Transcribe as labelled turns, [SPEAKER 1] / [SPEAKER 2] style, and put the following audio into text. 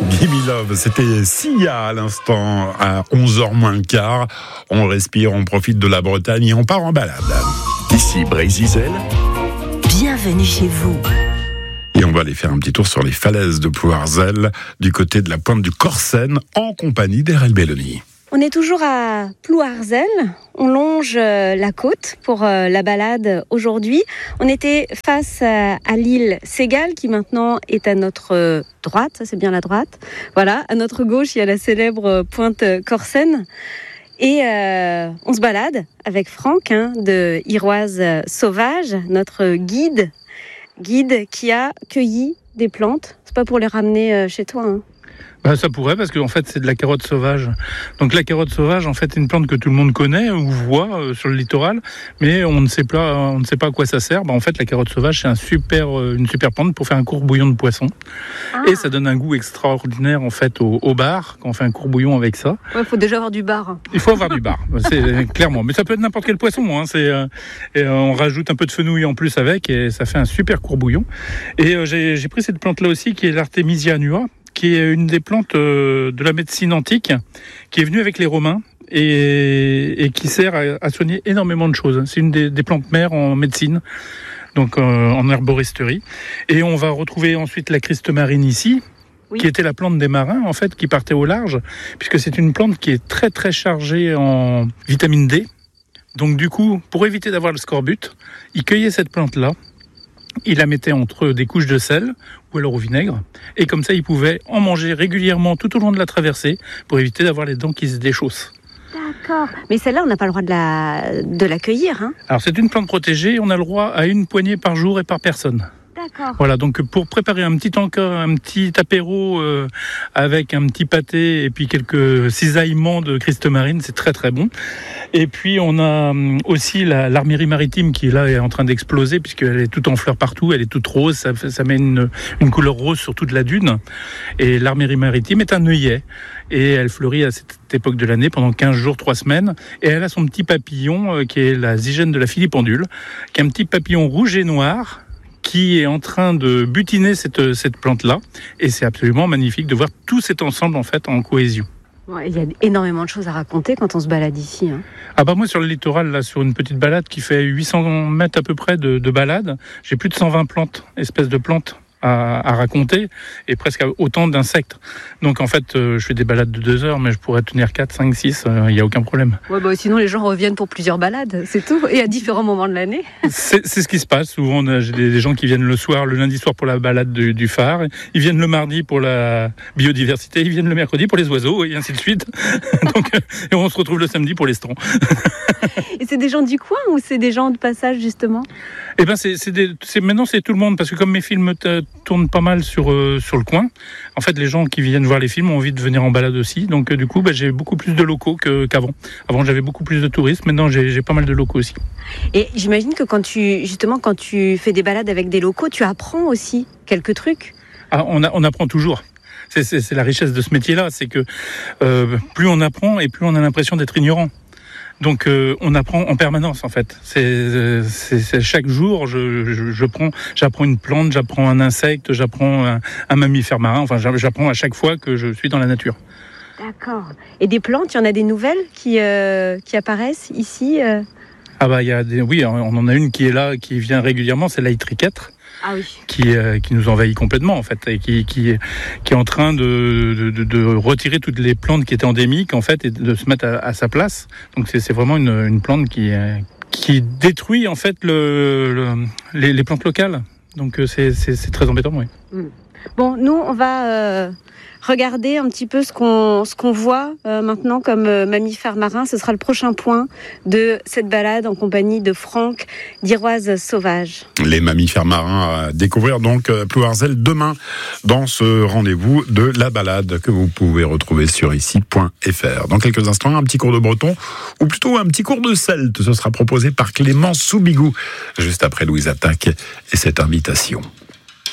[SPEAKER 1] Gimme Love, c'était Sia à l'instant, à 11h moins le quart. On respire, on profite de la Bretagne et on part en balade.
[SPEAKER 2] Ici Brésil.
[SPEAKER 3] Bienvenue chez vous.
[SPEAKER 1] Et on va aller faire un petit tour sur les falaises de Plouarzel, du côté de la pointe du Corsen, en compagnie d'Erel Belloni.
[SPEAKER 4] On est toujours à Plouarzel, on longe la côte pour la balade aujourd'hui. On était face à l'île Ségale qui maintenant est à notre droite, ça c'est bien la droite. Voilà, à notre gauche il y a la célèbre pointe Corsen. Et on se balade avec Franck de Iroise Sauvage, notre guide qui a cueilli des plantes. C'est pas pour les ramener chez toi
[SPEAKER 5] Ça pourrait, parce qu'en fait c'est de la carotte sauvage. Donc la carotte sauvage, en fait, est une plante que tout le monde connaît ou voit sur le littoral, mais on ne sait pas à quoi ça sert. En fait, la carotte sauvage, c'est une super plante pour faire un courbouillon de poisson. Et ça donne un goût extraordinaire en fait au bar quand on fait un courbouillon avec ça.
[SPEAKER 4] Ouais, faut déjà avoir du bar.
[SPEAKER 5] Il faut avoir du bar, c'est clairement. Mais ça peut être n'importe quel poisson. Et on rajoute un peu de fenouil en plus avec, et ça fait un super courbouillon. Et j'ai pris cette plante-là aussi, qui est l'Artemisia annua, qui est une des plantes de la médecine antique, qui est venue avec les Romains et qui sert à soigner énormément de choses. C'est une des plantes mères en médecine, donc en herboristerie. Et on va retrouver ensuite la Christemarine ici, qui était la plante des marins, en fait, qui partait au large, puisque c'est une plante qui est très très chargée en vitamine D. Donc du coup, pour éviter d'avoir le scorbut, ils cueillaient cette plante-là, il la mettait entre des couches de sel ou alors au vinaigre, et comme ça il pouvait en manger régulièrement tout au long de la traversée pour éviter d'avoir les dents qui se déchaussent.
[SPEAKER 4] D'accord, mais celle-là on n'a pas le droit de la cueillir.
[SPEAKER 5] Alors c'est une plante protégée, on a le droit à une poignée par jour et par personne.
[SPEAKER 4] D'accord.
[SPEAKER 5] Voilà, donc pour préparer un petit apéro avec un petit pâté et puis quelques cisaillements de Christemarine, c'est très très bon. Et puis on a aussi l'armérie maritime qui là est en train d'exploser, puisqu'elle est toute en fleurs partout, elle est toute rose, ça met une couleur rose sur toute la dune. Et l'armérie maritime est un œillet, et elle fleurit à cette époque de l'année pendant 15 jours, 3 semaines, et elle a son petit papillon qui est la zygène de la filipendule, qui est un petit papillon rouge et noir, qui est en train de butiner cette plante-là, et c'est absolument magnifique de voir tout cet ensemble en fait en cohésion.
[SPEAKER 4] Ouais, il y a énormément de choses à raconter quand on se balade ici.
[SPEAKER 5] Moi sur le littoral, là, sur une petite balade qui fait 800 mètres à peu près de balade, j'ai plus de 120 espèces de plantes à raconter, et presque autant d'insectes. Donc en fait, je fais des balades de 2 heures, mais je pourrais tenir 4, 5, 6, il n'y a aucun problème.
[SPEAKER 4] Sinon les gens reviennent pour plusieurs balades, c'est tout, et à différents moments de l'année.
[SPEAKER 5] C'est ce qui se passe. Souvent, j'ai des gens qui viennent le lundi soir pour la balade du phare, ils viennent le mardi pour la biodiversité, ils viennent le mercredi pour les oiseaux, et ainsi de suite. Donc, et on se retrouve le samedi pour les stans.
[SPEAKER 4] Et c'est des gens du coin ou c'est des gens de passage justement ?
[SPEAKER 5] Maintenant c'est tout le monde, parce que comme mes films tournent pas mal sur le coin, en fait les gens qui viennent voir les films ont envie de venir en balade aussi, donc du coup j'ai beaucoup plus de locaux qu'avant. Avant j'avais beaucoup plus de touristes, maintenant j'ai pas mal de locaux aussi.
[SPEAKER 4] Et j'imagine que quand tu fais des balades avec des locaux, tu apprends aussi quelques trucs.
[SPEAKER 5] On apprend toujours. C'est la richesse de ce métier-là, c'est que plus on apprend et plus on a l'impression d'être ignorant. Donc on apprend en permanence en fait. C'est chaque jour j'apprends une plante, j'apprends un insecte, j'apprends un mammifère marin. Enfin j'apprends à chaque fois que je suis dans la nature.
[SPEAKER 4] D'accord. Et des plantes, il y en a des nouvelles qui apparaissent ici.
[SPEAKER 5] On en a une qui est là, qui vient régulièrement, c'est l'aïtriquêtre.
[SPEAKER 4] Ah oui.
[SPEAKER 5] Qui nous envahit complètement en fait, et qui est en train de retirer toutes les plantes qui étaient endémiques en fait, et de se mettre à sa place. Donc c'est vraiment une plante qui détruit en fait les plantes locales. Donc c'est très embêtant, oui.
[SPEAKER 4] Bon, nous on va regarder un petit peu ce qu'on voit maintenant comme mammifères marins. Ce sera le prochain point de cette balade en compagnie de Franck d'Iroise Sauvage.
[SPEAKER 1] Les mammifères marins à découvrir donc à Plouarzel demain dans ce rendez-vous de la balade que vous pouvez retrouver sur ici.fr. Dans quelques instants, un petit cours de breton, ou plutôt un petit cours de celte. Ce sera proposé par Clément Soubigou, juste après Louise Attaque et cette invitation.